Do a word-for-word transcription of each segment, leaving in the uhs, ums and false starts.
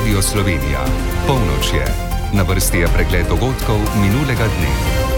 Radio Slovenija. Polnoč je. Na vrsti je pregled dogodkov minulega dne.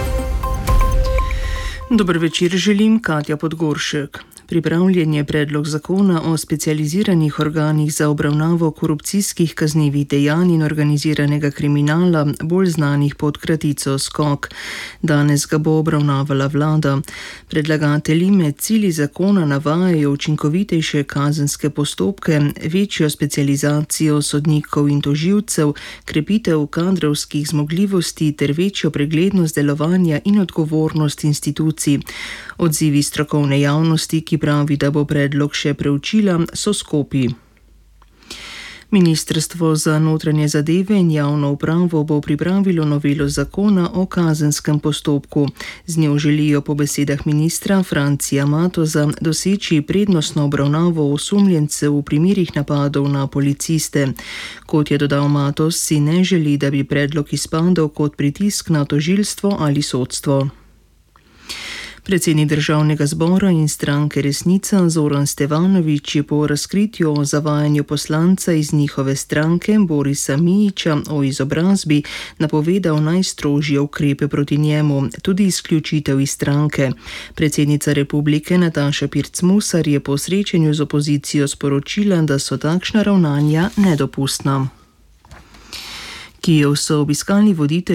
Dober večer želim, Katja Podgoršek. Pripravljen je predlog zakona o specializiranih organih za obravnavo korupcijskih kaznivih dejanj in organiziranega kriminala, bolj znanih pod kratico skok. Danes ga bo obravnavala vlada. Predlagatelji med cilji zakona navajajo učinkovitejše kazenske postopke, večjo specializacijo sodnikov in tožilcev, krepitev kadrovskih zmogljivosti ter večjo preglednost delovanja in odgovornost institucij. Odzivi strokovne javnosti, ki pravi, da bo predlog še preučila, so skopi. Ministrstvo za notranje zadeve in javno upravo bo pripravilo novelo zakona o kazenskem postopku. Z njo želijo po besedah ministra Francija Matoza doseči prednostno obravnavo osumljencev v primerih napadov na policiste. Kot je dodal Matoz, si ne želi, da bi predlog izpadel kot pritisk na tožilstvo ali sodstvo. Predsednik državnega zbora in stranke Resnica Zoran Stevanović je po razkritju o zavajanju poslanca iz njihove stranke Borisa Mijića o izobrazbi napovedal najstrožje ukrepe proti njemu, tudi izključitev iz stranke. Predsednica republike Nataša Pirc Musar je po srečanju z opozicijo sporočila, da so takšna ravnanja nedopustna. Kijev so obiskali voditelji